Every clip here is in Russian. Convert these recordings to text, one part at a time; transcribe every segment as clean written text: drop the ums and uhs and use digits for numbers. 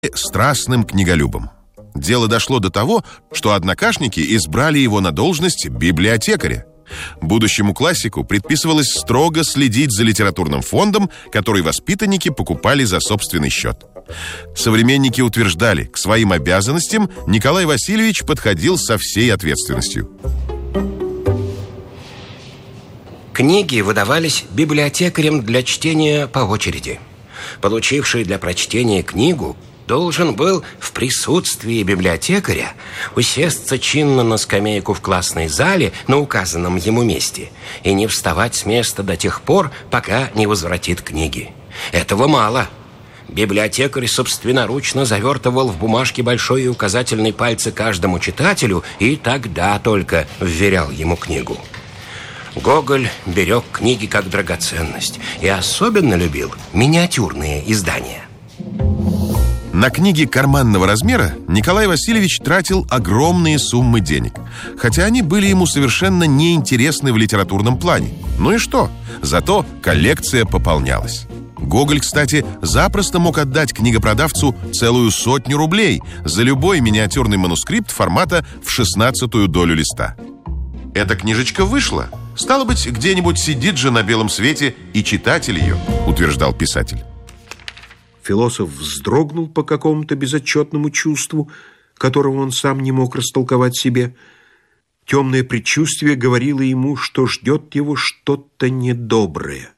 страстным книголюбом. Дело дошло до того, что однокашники избрали его на должность библиотекаря. Будущему классику предписывалось строго следить за литературным фондом, который воспитанники покупали за собственный счет. Современники утверждали, к своим обязанностям Николай Васильевич подходил со всей ответственностью. Книги выдавались библиотекарям для чтения по очереди. Получивший для прочтения книгу должен был в присутствии библиотекаря усесться чинно на скамейку в классной зале на указанном ему месте и не вставать с места до тех пор, пока не возвратит книги. Этого мало. Библиотекарь собственноручно завертывал в бумажке большой и указательный пальцы каждому читателю и тогда только вверял ему книгу. Гоголь берег книги как драгоценность и особенно любил миниатюрные издания. На книги карманного размера Николай Васильевич тратил огромные суммы денег, хотя они были ему совершенно неинтересны в литературном плане. Ну и что? Зато коллекция пополнялась. Гоголь, кстати, запросто мог отдать книгопродавцу целую 100 рублей за любой миниатюрный манускрипт формата в 16-ю долю листа. Эта книжечка вышла. Стало быть, где-нибудь сидит же на белом свете и читатель ее, утверждал писатель. Философ вздрогнул по какому-то безотчетному чувству, которого он сам не мог растолковать себе. Темное предчувствие говорило ему, что ждет его что-то недоброе.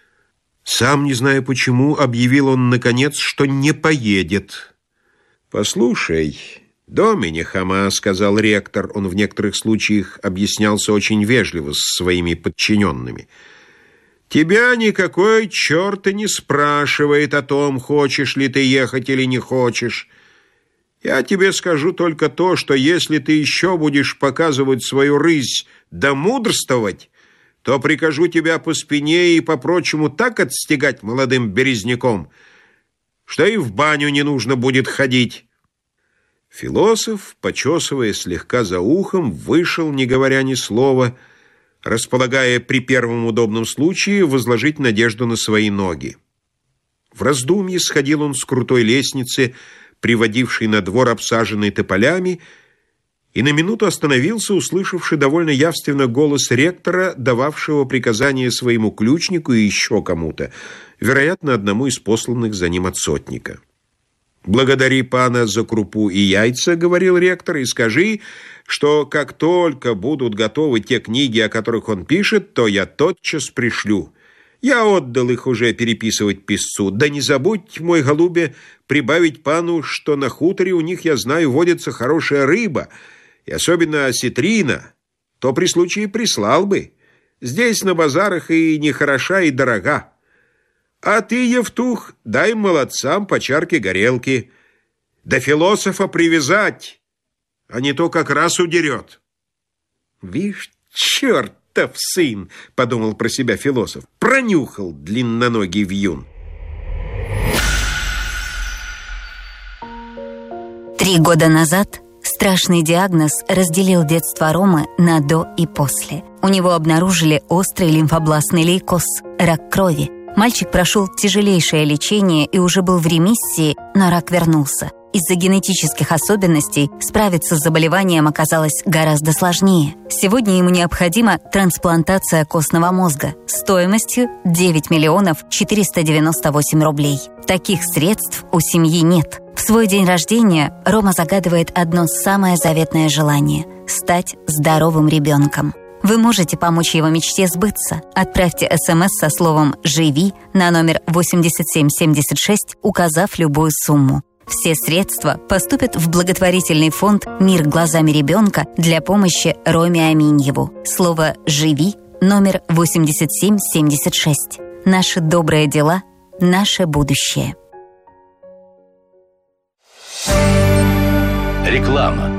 Сам, не зная почему, объявил он, наконец, что не поедет. «Послушай, Домине Хома, — сказал ректор, — он в некоторых случаях объяснялся очень вежливо с своими подчиненными, — тебя никакой черт и не спрашивает о том, хочешь ли ты ехать или не хочешь. Я тебе скажу только то, что если ты еще будешь показывать свою рысь да мудрствовать, то прикажу тебя по спине и по-прочему так отстегать молодым березняком, что и в баню не нужно будет ходить». Философ, почесывая слегка за ухом, вышел, не говоря ни слова, располагая при первом удобном случае возложить надежду на свои ноги. В раздумье сходил он с крутой лестницы, приводившей на двор, обсаженный тополями, и на минуту остановился, услышавший довольно явственно голос ректора, дававшего приказание своему ключнику и еще кому-то, вероятно, одному из посланных за ним от сотника. «Благодари пана за крупу и яйца, — говорил ректор, — и скажи, что как только будут готовы те книги, о которых он пишет, то я тотчас пришлю. Я отдал их уже переписывать писцу. Да не забудь, мой голубе, прибавить пану, что на хуторе у них, я знаю, водится хорошая рыба, и особенно осетрина, то при случае прислал бы. Здесь на базарах и не хороша, и дорога. А ты, Евтух, дай молодцам по чарке горелки. Да философа привязать, а не то как раз удерет». «Вишь, чертов сын, — подумал про себя философ, — пронюхал длинноногий вьюн». 3 года назад страшный диагноз разделил детство Ромы на «до» и «после». У него обнаружили острый лимфобластный лейкоз, рак крови. Мальчик прошел тяжелейшее лечение и уже был в ремиссии, но рак вернулся. Из-за генетических особенностей справиться с заболеванием оказалось гораздо сложнее. Сегодня ему необходима трансплантация костного мозга стоимостью 9 миллионов 498 рублей. Таких средств у семьи нет. В свой день рождения Рома загадывает одно самое заветное желание – стать здоровым ребенком. Вы можете помочь его мечте сбыться. Отправьте СМС со словом «Живи» на номер 8776, указав любую сумму. Все средства поступят в благотворительный фонд «Мир глазами ребенка» для помощи Роме Аминьеву. Слово «Живи» номер 8776. Наши добрые дела – наше будущее. Реклама.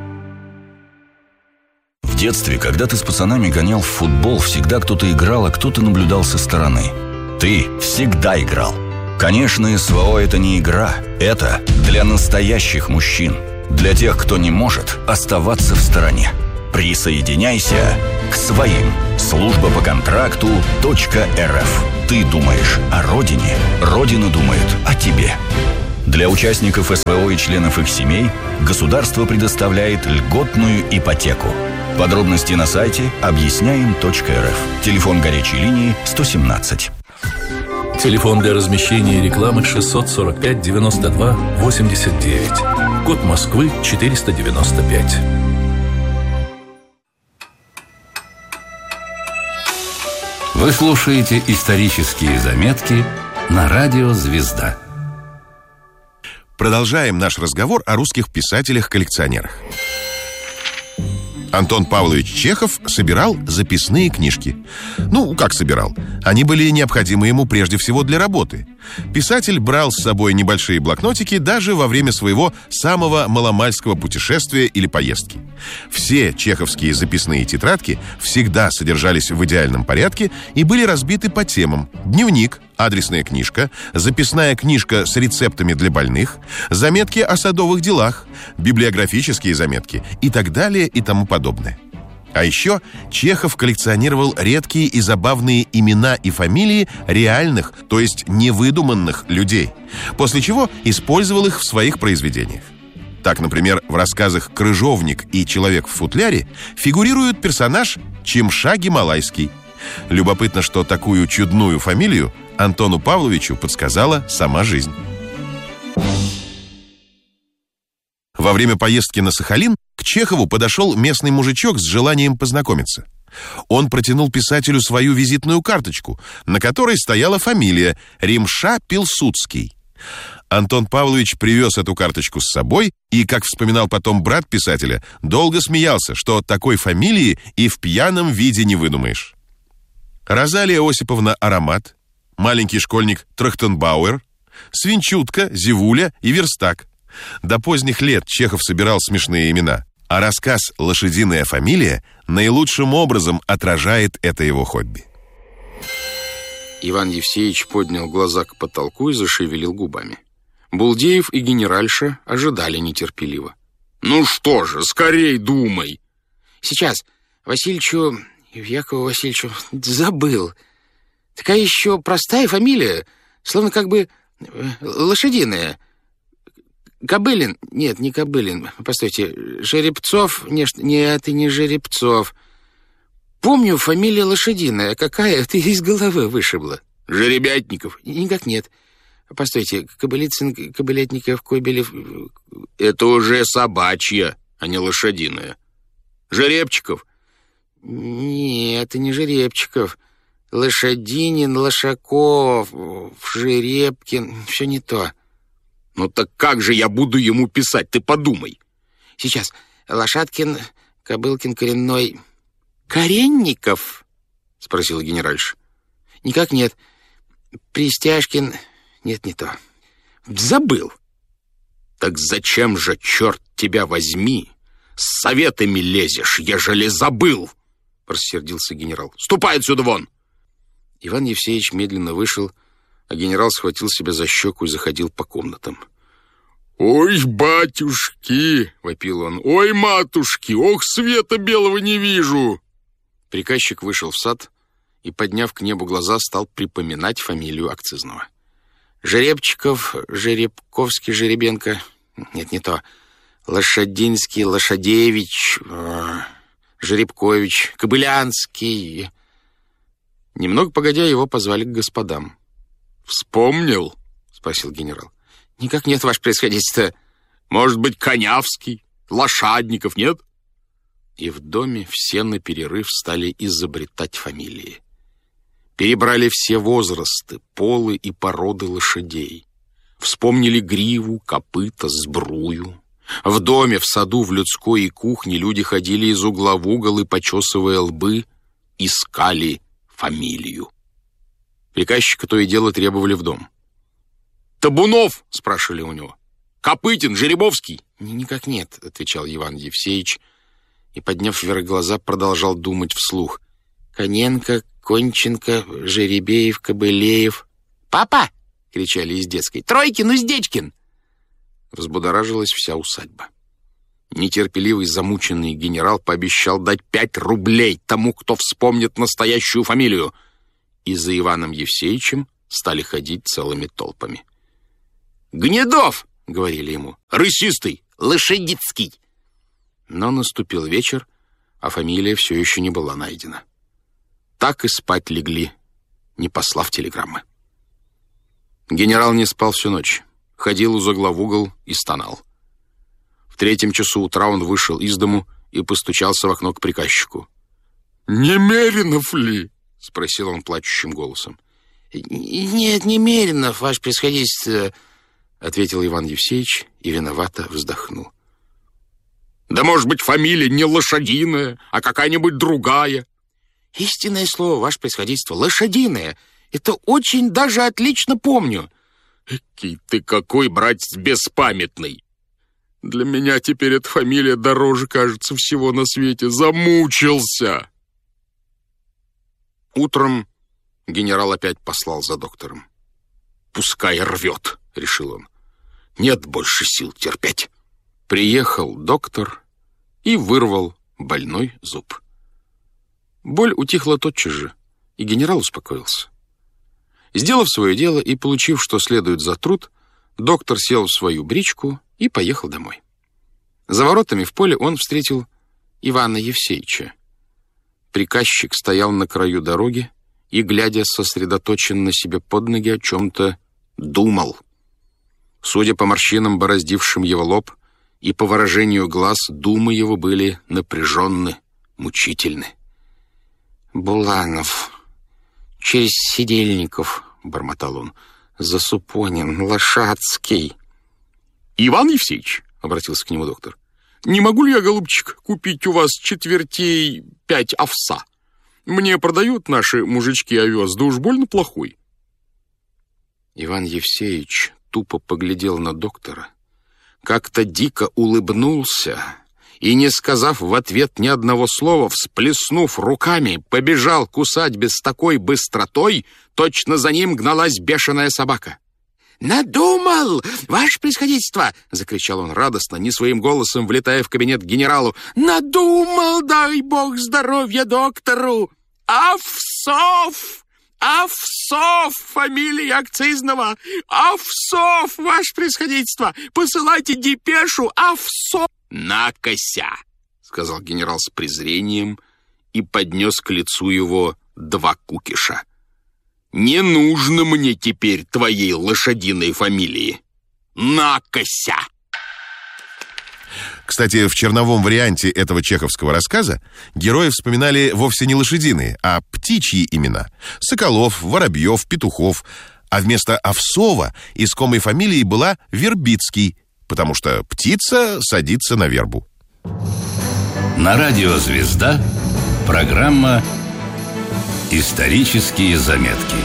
В детстве, когда ты с пацанами гонял в футбол, всегда кто-то играл, а кто-то наблюдал со стороны. Ты всегда играл. Конечно, СВО – это не игра. Это для настоящих мужчин. Для тех, кто не может оставаться в стороне. Присоединяйся к своим. Служба по контракту .рф. Ты думаешь о родине, Родина думает о тебе. Для участников СВО и членов их семей государство предоставляет льготную ипотеку. Подробности на сайте объясняем.рф. Телефон горячей линии 117. Телефон для размещения рекламы 645 92 89. Код Москвы 495. Вы слушаете исторические заметки на радио «Звезда». Продолжаем наш разговор о русских писателях-коллекционерах. Антон Павлович Чехов собирал записные книжки. Ну, как собирал? Они были необходимы ему прежде всего для работы. Писатель брал с собой небольшие блокнотики даже во время своего самого маломальского путешествия или поездки. Все чеховские записные тетрадки всегда содержались в идеальном порядке и были разбиты по темам: дневник, адресная книжка, записная книжка с рецептами для больных, заметки о садовых делах, библиографические заметки и так далее и тому подобное. А еще Чехов коллекционировал редкие и забавные имена и фамилии реальных, то есть невыдуманных людей, после чего использовал их в своих произведениях. Так, например, в рассказах «Крыжовник» и «Человек в футляре» фигурирует персонаж Чимша Гималайский. Любопытно, что такую чудную фамилию Антону Павловичу подсказала сама жизнь. Во время поездки на Сахалин к Чехову подошел местный мужичок с желанием познакомиться. Он протянул писателю свою визитную карточку, на которой стояла фамилия Римша Пилсудский. Антон Павлович привез эту карточку с собой и, как вспоминал потом брат писателя, долго смеялся, что такой фамилии и в пьяном виде не выдумаешь. Розалия Осиповна Аромат, маленький школьник Трахтенбауэр, Свинчутка, Зевуля и Верстак. До поздних лет Чехов собирал смешные имена, а рассказ «Лошадиная фамилия» наилучшим образом отражает это его хобби. Иван Евсеевич поднял глаза к потолку и зашевелил губами. Булдеев и генеральша ожидали нетерпеливо. «Ну что же, скорей думай!» Сейчас, Якову Васильевичу, забыл. Такая еще простая фамилия, словно как бы лошадиная. Кобылин? Нет, не Кобылин. Постойте, Жеребцов? Нет, и не Жеребцов. Помню, фамилия лошадиная. Какая? Ты из головы вышибла. Жеребятников? Никак нет. Постойте, Кобылицын, Кобылятников, Кобелев... Это уже собачья, а не лошадиная. Жеребчиков? Нет, и не Жеребчиков. Лошадинин, Лошаков, Жеребкин. Все не то. Ну так как же я буду ему писать? Ты подумай. Сейчас. Лошадкин, Кобылкин, Коренной... Коренников? Спросил генеральша. Никак нет. Пристяжкин... Нет, не то. Забыл. Так зачем же, черт тебя возьми, с советами лезешь, ежели забыл? Рассердился генерал. Ступай отсюда вон! Иван Евсеевич медленно вышел, а генерал схватил себя за щеку и заходил по комнатам. «Ой, батюшки!» — вопил он. «Ой, матушки! Ох, света белого не вижу!» Приказчик вышел в сад и, подняв к небу глаза, стал припоминать фамилию акцизного. Жеребчиков, Жеребковский, Жеребенко. Нет, не то. Лошадинский, Лошадевич, Жеребкович, Кобылянский. Немного погодя, его позвали к господам. «Вспомнил?» — спросил генерал. «Никак нет, ваше происходительство». «Может быть, Конявский, Лошадников, нет?» И в доме все наперерыв стали изобретать фамилии. Перебрали все возрасты, полы и породы лошадей. Вспомнили гриву, копыта, сбрую. В доме, в саду, в людской и кухне люди ходили из угла в угол и, почесывая лбы, искали фамилию. Приказчика то и дело требовали в дом. «Табунов?» — спрашивали у него. «Копытин, Жеребовский?» «Никак нет», — отвечал Иван Евсеевич, и, подняв вверх глаза, продолжал думать вслух. «Коненко, Конченко, Жеребеев, Кобылеев». «Папа!» — кричали из детской. «Тройкин, Уздечкин!» Взбудоражилась вся усадьба. Нетерпеливый, замученный генерал пообещал дать 5 рублей тому, кто вспомнит настоящую фамилию. И за Иваном Евсеевичем стали ходить целыми толпами. «Гнедов!» — говорили ему. «Рысистый! Лошадицкий!» Но наступил вечер, а фамилия все еще не была найдена. Так и спать легли, не послав телеграммы. Генерал не спал всю ночь, ходил из угла в угол и стонал. В 3 часу утра он вышел из дому и постучался в окно к приказчику. «Немеринов ли?» — спросил он плачущим голосом. «Нет, Немеринов, ваше превосходительство», — ответил Иван Евсеевич и виновато вздохнул. «Да, может быть, фамилия не Лошадиная, а какая-нибудь другая?» «Истинное слово, ваше превосходительство, Лошадиная. Это очень даже отлично помню». «Экий ты какой, братец, беспамятный! Для меня теперь эта фамилия дороже, кажется, всего на свете. Замучился!» Утром генерал опять послал за доктором. «Пускай рвет», — решил он. «Нет больше сил терпеть». Приехал доктор и вырвал больной зуб. Боль утихла тотчас же, и генерал успокоился. Сделав свое дело и получив, что следует за труд, доктор сел в свою бричку и поехал домой. За воротами в поле он встретил Ивана Евсеевича. Приказчик стоял на краю дороги и, глядя сосредоточенно себе под ноги, о чем-то думал. Судя по морщинам, бороздившим его лоб, и по выражению глаз, думы его были напряженны, мучительны. «Буланов, через Сидельников», — бормотал он, — «Засупонин, Лошадский». «Иван Евсеевич», — обратился к нему доктор, — «не могу ли я, голубчик, купить у вас 5 овса? Мне продают наши мужички овес, да уж больно плохой». Иван Евсеевич тупо поглядел на доктора, как-то дико улыбнулся и, не сказав в ответ ни одного слова, всплеснув руками, побежал кусать без такой быстротой, точно за ним гналась бешеная собака. «Надумал, ваше превосходительство!» — закричал он радостно, не своим голосом влетая в кабинет к генералу. «Надумал, дай бог здоровья доктору! Овсов! Овсов! Фамилия акцизного! Овсов, ваше превосходительство! Посылайте депешу! Овсов!» «Накося!» — сказал генерал с презрением и поднес к лицу его 2 кукиша. «Не нужно мне теперь твоей лошадиной фамилии. Накося!» Кстати, в черновом варианте этого чеховского рассказа герои вспоминали вовсе не лошадиные, а птичьи имена. Соколов, Воробьев, Петухов. А вместо Овсова искомой фамилией была Вербицкий, потому что птица садится на вербу. На радио «Звезда» программа «Исторические заметки».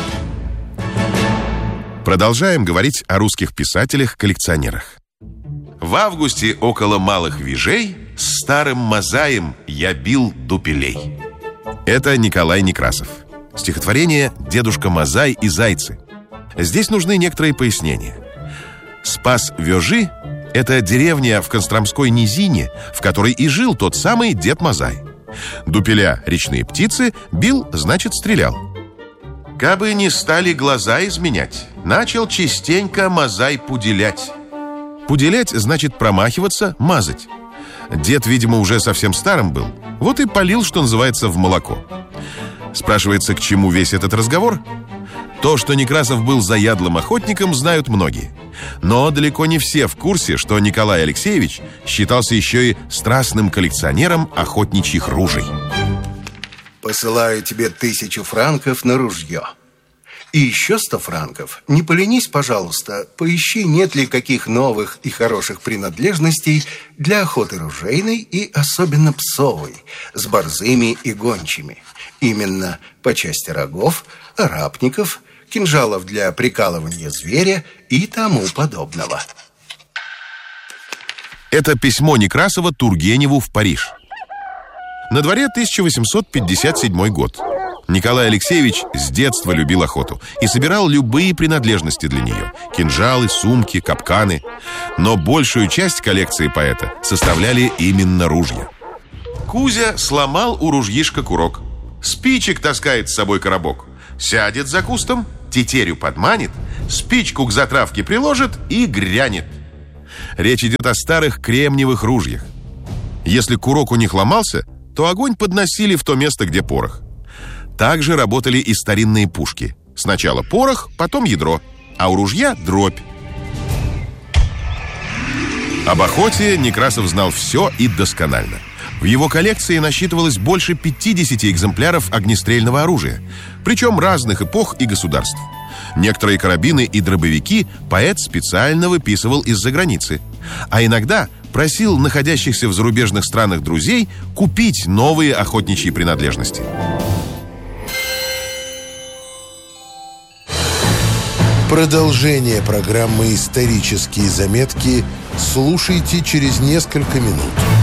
Продолжаем говорить о русских писателях-коллекционерах. В августе около Малых Вижей с старым Мазаем я бил дупелей. Это Николай Некрасов. Стихотворение «Дедушка Мазай и зайцы». Здесь нужны некоторые пояснения. Спас-Вёжи – это деревня в Костромской низине, в которой и жил тот самый дед Мазай. Дупеля, речные птицы, бил, значит, стрелял. Кабы не стали глаза изменять, начал частенько Мазай пуделять. Пуделять значит промахиваться, мазать. Дед, видимо, уже совсем старым был. Вот и полил, что называется, в молоко. Спрашивается, к чему весь этот разговор? То, что Некрасов был заядлым охотником, знают многие. Но далеко не все в курсе, что Николай Алексеевич считался еще и страстным коллекционером охотничьих ружей. Посылаю тебе 1000 франков на ружье. И еще 100 франков. Не поленись, пожалуйста, поищи, нет ли каких новых и хороших принадлежностей для охоты ружейной и особенно псовой, с борзыми и гончими. Именно по части рогов, арапников, кинжалов для прикалывания зверя и тому подобного. Это письмо Некрасова Тургеневу в Париж. На дворе 1857 год. Николай Алексеевич с детства любил охоту и собирал любые принадлежности для нее – кинжалы, сумки, капканы. Но большую часть коллекции поэта составляли именно ружья. Кузя сломал у ружьишка курок, спичек таскает с собой коробок, сядет за кустом, тетерю подманит, спичку к затравке приложит и грянет. Речь идет о старых кремниевых ружьях. Если курок у них ломался, то огонь подносили в то место, где порох. Также работали и старинные пушки. Сначала порох, потом ядро, а у ружья дробь. Об охоте Некрасов знал все и досконально. В его коллекции насчитывалось больше 50 экземпляров огнестрельного оружия, причем разных эпох и государств. Некоторые карабины и дробовики поэт специально выписывал из-за границы, а иногда просил находящихся в зарубежных странах друзей купить новые охотничьи принадлежности. Продолжение программы «Исторические заметки» слушайте через несколько минут.